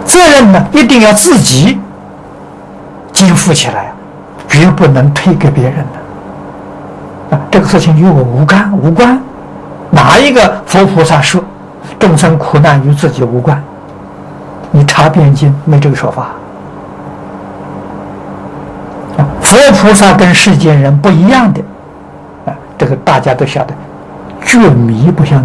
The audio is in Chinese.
责任呢一定要自己肩负起来，绝不能推给别人的。这个事情与我无关。哪一个佛菩萨说众生苦难与自己无关？你查遍经没这个说法。佛菩萨跟世间人不一样的，这个大家都晓得，觉迷不相